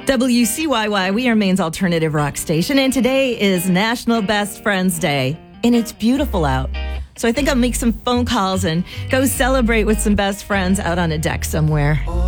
WCYY, we are Maine's alternative rock station, and today is National Best Friends Day, and it's beautiful out. So I think I'll make some phone calls and go celebrate with some best friends out on a deck somewhere.